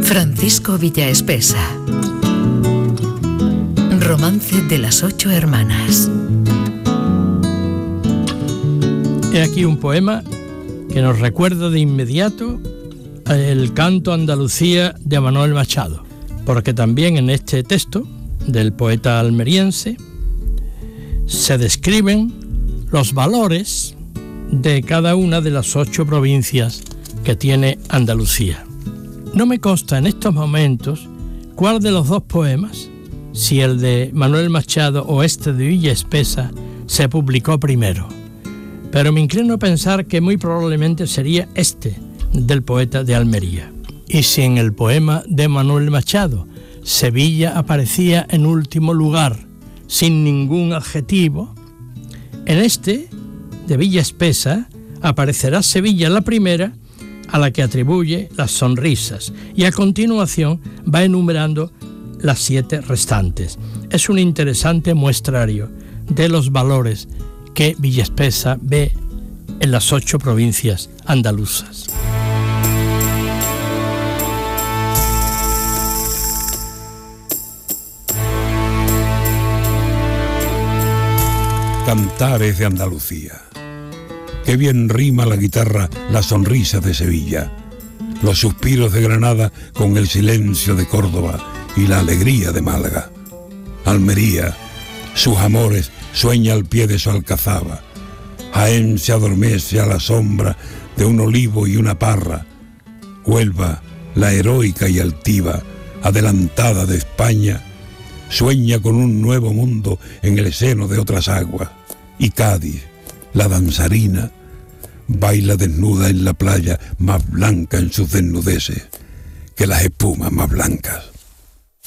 Francisco Villaespesa. Romance de las 8 hermanas. He aquí un poema que nos recuerda de inmediato el canto Andalucía de Manuel Machado, porque también en este texto del poeta almeriense se describen los valores de cada una de las 8 provincias que tiene Andalucía. No me consta en estos momentos cuál de los 2 poemas, si el de Manuel Machado o este de Villaespesa, se publicó primero, pero me inclino a pensar que muy probablemente sería este del poeta de Almería. Y si en el poema de Manuel Machado Sevilla aparecía en último lugar, sin ningún adjetivo, en este de Villaespesa aparecerá Sevilla la primera, a la que atribuye las sonrisas, y a continuación va enumerando las 7 restantes. Es un interesante muestrario de los valores que Villaespesa ve en las 8 provincias andaluzas. Cantares de Andalucía. Qué bien rima la guitarra la sonrisa de Sevilla, los suspiros de Granada con el silencio de Córdoba y la alegría de Málaga. Almería, sus amores sueña al pie de su alcazaba. Jaén se adormece a la sombra de un olivo y una parra. Huelva, la heroica y altiva, adelantada de España, sueña con un nuevo mundo en el seno de otras aguas. Y Cádiz, la danzarina, baila desnuda en la playa más blanca en sus desnudeces que las espumas más blancas.